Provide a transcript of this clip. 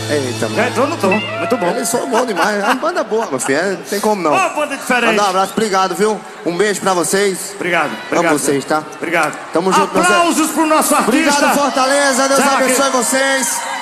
Eita, mano. Já entrou no tom, muito bom. Eles são bons demais, é uma banda boa, meu filho, não tem como não. Ó, banda diferente. Mandar um abraço, obrigado, viu? Um beijo pra vocês. Obrigado. Amo vocês, tá? Obrigado. Tamo junto. Aplausos pro nosso artista. Obrigado, Fortaleza, Deus Zé abençoe Vaqueiro. vocês.